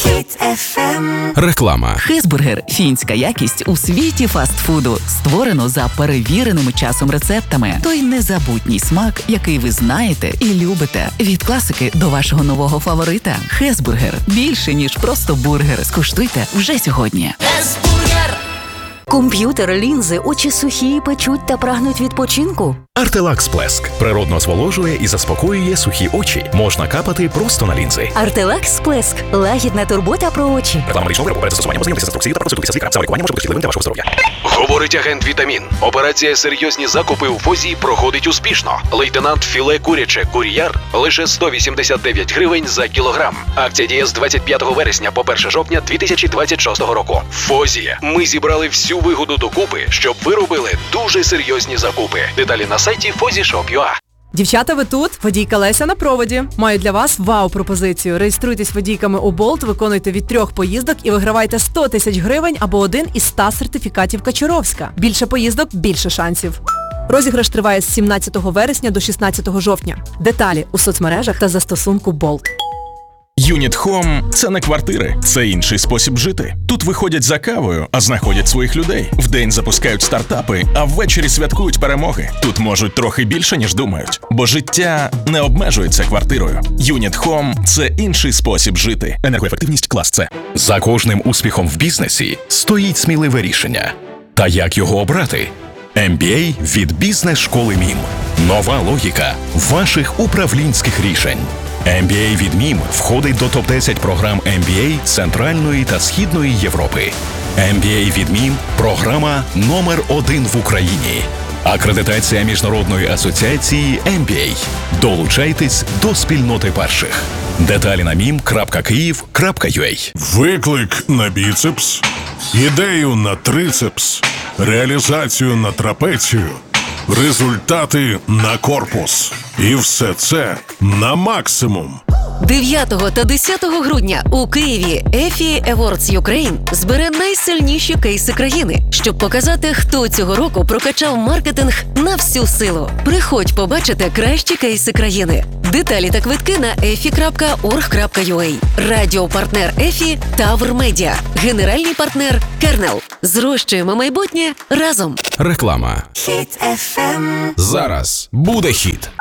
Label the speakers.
Speaker 1: Хіт FM.
Speaker 2: Реклама.
Speaker 3: Хезбургер – фінська якість у світі фастфуду. Створено за перевіреними часом рецептами. Той незабутній смак, який ви знаєте і любите. Від класики до вашого нового фаворита. Хезбургер – більше, ніж просто бургер. Скуштуйте вже сьогодні.
Speaker 4: Комп'ютер, лінзи, очі сухі, печуть та прагнуть відпочинку?
Speaker 5: Артелакс Сплеск природно зволожує і заспокоює сухі очі. Можна капати просто на лінзи.
Speaker 4: Артелакс Сплеск – лагідна турбота про очі.
Speaker 5: Реклама медичного виробу. Перед застосуванням ознайомтеся з інструкцією та проконсультуйтеся з лікарем. Саме лікування може бути шкідливим для вашого здоров'я.
Speaker 2: Говорить агент Вітамін. Операція «Серйозні закупи» у ФОЗі проходить успішно. Лейтенант філе куряче «Кур'яр» лише 189 гривень за кілограм. Акція діє з 25 вересня по 1 жовтня 2026 року. ФОЗі. Ми зібрали всю вигоду докупи, щоб ви робили дуже серйозні закупи. Деталі на сайті FOZIShop.ua.
Speaker 6: Дівчата, ви тут? Водійка Леся на проводі. Маю для вас вау-пропозицію. Реєструйтесь водійками у Болт, виконуйте від 3 поїздок і вигравайте 100 тисяч гривень або один із 100 сертифікатів Качуровська. Більше поїздок – більше шансів. Розіграш триває з 17 вересня до 16 жовтня. Деталі у соцмережах та застосунку Болт.
Speaker 7: Юніт Home – це не квартири, це інший спосіб жити. Тут виходять за кавою, а знаходять своїх людей. Вдень запускають стартапи, а ввечері святкують перемоги. Тут можуть трохи більше, ніж думають. Бо життя не обмежується квартирою. Юніт Home – це інший спосіб жити. Енергоефективність клас С.
Speaker 5: За кожним успіхом в бізнесі стоїть сміливе рішення. Та як його обрати? MBA від бізнес-школи МІМ. Нова логіка ваших управлінських рішень. MBA від МІМ входить до топ-10 програм MBA Центральної та Східної Європи. MBA від МІМ – програма номер 1 в Україні. Акредитація Міжнародної асоціації MBA. Долучайтесь до спільноти перших. Деталі на mim.kyiv.ua.
Speaker 8: Виклик на біцепс, ідею на трицепс, реалізацію на трапецію, результати на корпус. І все це на максимум.
Speaker 9: 9 та 10 грудня у Києві EFI Awards Ukraine збере найсильніші кейси країни, щоб показати, хто цього року прокачав маркетинг на всю силу. Приходь побачити кращі кейси країни. Деталі та квитки на efi.org.ua. Радіопартнер EFI Тавр Медіа. Генеральний партнер Кернел. Зрощуємо майбутнє разом.
Speaker 2: Реклама.
Speaker 1: Хіт FM.
Speaker 2: Зараз буде хіт.